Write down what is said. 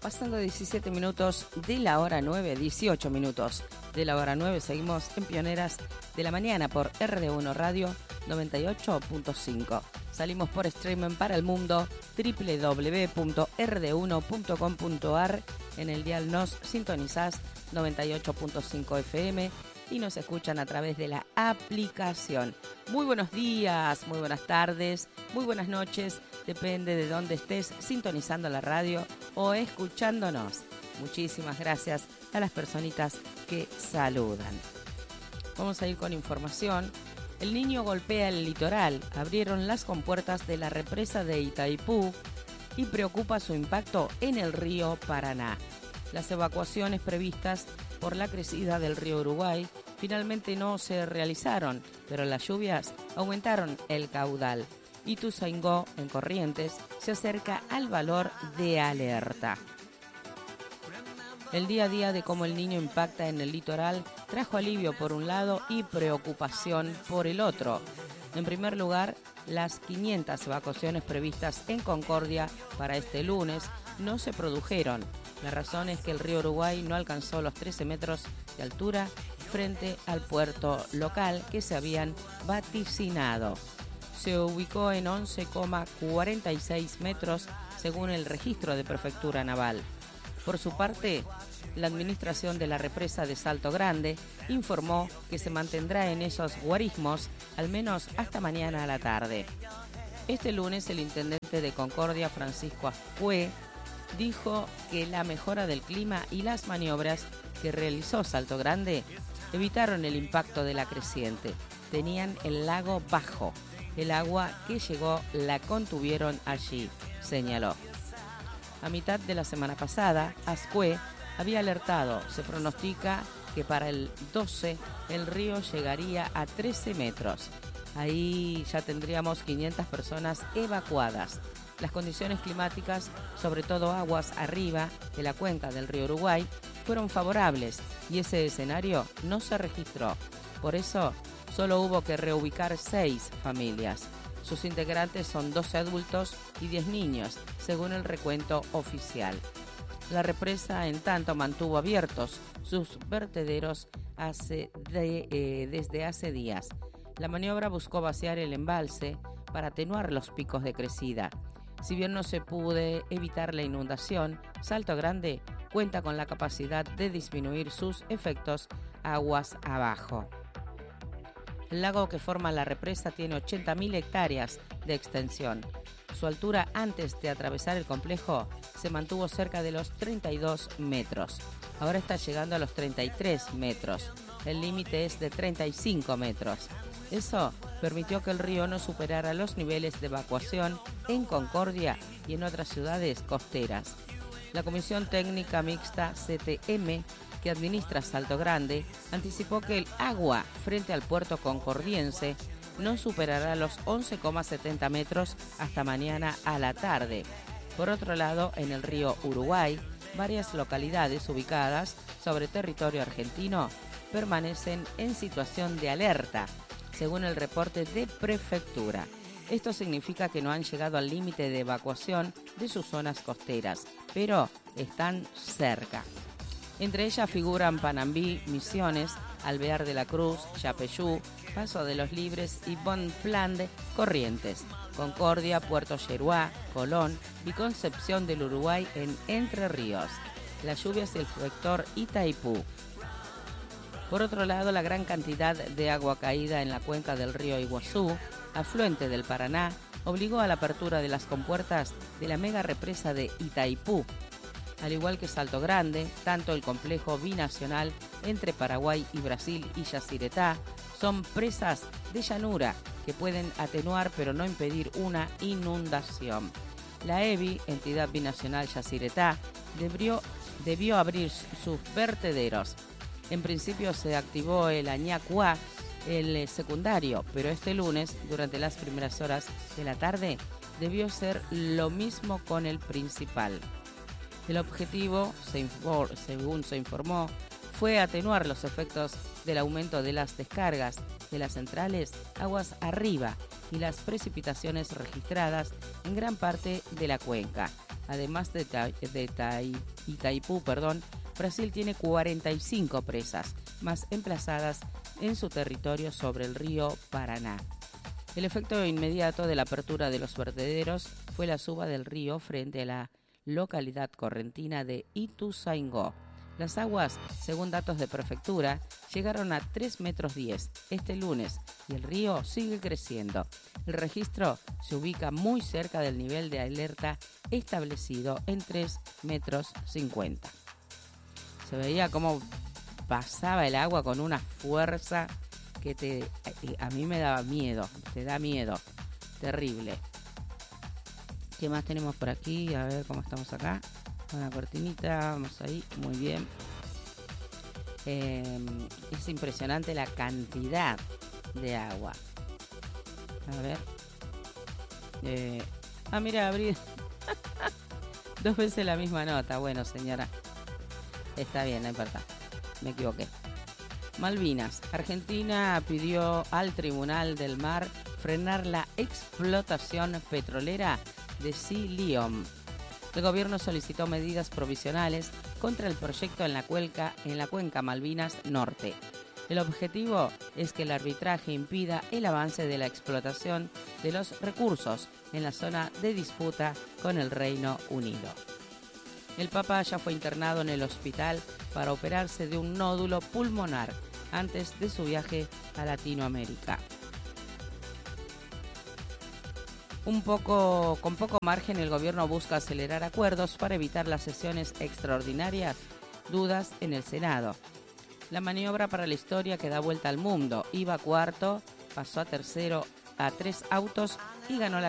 Pasando 17 minutos de la hora 9, 18 minutos de la hora 9, seguimos en Pioneras de la Mañana por RD1 Radio 98.5. Salimos por streaming para el mundo, www.rd1.com.ar. En el dial nos sintonizás 98.5 FM y nos escuchan a través de la aplicación. Muy buenos días, muy buenas tardes, muy buenas noches. Depende de dónde estés sintonizando la radio o escuchándonos. Muchísimas gracias a las personitas que saludan. Vamos a ir con información. El Niño golpea el litoral. Abrieron las compuertas de la represa de Itaipú y preocupa su impacto en el río Paraná. Las evacuaciones previstas por la crecida del río Uruguay finalmente no se realizaron, pero las lluvias aumentaron el caudal. Ituzaingó, en Corrientes, se acerca al valor de alerta. El día a día de cómo el Niño impacta en el litoral trajo alivio por un lado y preocupación por el otro. En primer lugar, las 500 evacuaciones previstas en Concordia para este lunes no se produjeron. La razón es que el río Uruguay no alcanzó los 13 metros de altura frente al puerto local que se habían vaticinado. Se ubicó en 11,46 metros según el registro de Prefectura Naval. Por su parte, la administración de la represa de Salto Grande informó que se mantendrá en esos guarismos al menos hasta mañana a la tarde. Este lunes el intendente de Concordia, Francisco Ascue, dijo que la mejora del clima y las maniobras que realizó Salto Grande evitaron el impacto de la creciente. Tenían el lago bajo. El agua que llegó la contuvieron allí, señaló. A mitad de la semana pasada, Ascue había alertado. Se pronostica que para el 12 el río llegaría a 13 metros. Ahí ya tendríamos 500 personas evacuadas. Las condiciones climáticas, sobre todo aguas arriba de la cuenca del río Uruguay, fueron favorables y ese escenario no se registró. Por eso, solo hubo que reubicar 6 familias. Sus integrantes son 12 adultos y 10 niños, según el recuento oficial. La represa, en tanto, mantuvo abiertos sus vertederos desde hace días. La maniobra buscó vaciar el embalse para atenuar los picos de crecida. Si bien no se pudo evitar la inundación, Salto Grande cuenta con la capacidad de disminuir sus efectos aguas abajo. El lago que forma la represa tiene 80.000 hectáreas de extensión. Su altura antes de atravesar el complejo se mantuvo cerca de los 32 metros. Ahora está llegando a los 33 metros. El límite es de 35 metros. Eso permitió que el río no superara los niveles de evacuación en Concordia y en otras ciudades costeras. La Comisión Técnica Mixta CTM, que administra Salto Grande, anticipó que el agua frente al puerto concordiense no superará los 11,70 metros hasta mañana a la tarde. Por otro lado, en el río Uruguay, varias localidades ubicadas sobre territorio argentino permanecen en situación de alerta, según el reporte de Prefectura. Esto significa que no han llegado al límite de evacuación de sus zonas costeras, pero están cerca. Entre ellas figuran Panambí, Misiones, Alvear de la Cruz, Yapeyú, Paso de los Libres y Bonflande, Corrientes, Concordia, Puerto Yeruá, Colón y Concepción del Uruguay en Entre Ríos. Las lluvias y el sector Itaipú. Por otro lado, la gran cantidad de agua caída en la cuenca del río Iguazú, afluente del Paraná, obligó a la apertura de las compuertas de la mega represa de Itaipú. Al igual que Salto Grande, tanto el complejo binacional entre Paraguay y Brasil y Yacyretá son presas de llanura que pueden atenuar pero no impedir una inundación. La EBI, entidad binacional Yacyretá, debió abrir sus vertederos. En principio se activó el Añacuá, el secundario, pero este lunes, durante las primeras horas de la tarde, debió ser lo mismo con el principal. El objetivo, según se informó, fue atenuar los efectos del aumento de las descargas de las centrales aguas arriba y las precipitaciones registradas en gran parte de la cuenca, además de Itaipú, Brasil tiene 45 presas, más emplazadas en su territorio sobre el río Paraná. El efecto inmediato de la apertura de los vertederos fue la suba del río frente a la localidad correntina de Ituzaingó. Las aguas, según datos de prefectura, llegaron a 3,10 metros este lunes y el río sigue creciendo. El registro se ubica muy cerca del nivel de alerta establecido en 3,50 metros. Se veía cómo pasaba el agua con una fuerza que a mí me daba miedo, te da miedo, terrible. ¿Qué más tenemos por aquí? A ver cómo estamos acá. Una cortinita, vamos ahí, muy bien. Es impresionante la cantidad de agua. A ver. Mira, abrí 2 veces la misma nota. Bueno, señora. Está bien, no importa. Me equivoqué. Malvinas. Argentina pidió al Tribunal del Mar frenar la explotación petrolera de Sea Lion. El gobierno solicitó medidas provisionales contra el proyecto en la cuenca Malvinas Norte. El objetivo es que el arbitraje impida el avance de la explotación de los recursos en la zona de disputa con el Reino Unido. El Papa ya fue internado en el hospital para operarse de un nódulo pulmonar antes de su viaje a Latinoamérica. Con poco margen, el gobierno busca acelerar acuerdos para evitar las sesiones extraordinarias, dudas en el Senado. La maniobra para la historia que da vuelta al mundo. Iba cuarto, pasó a tercero a 3 autos y ganó la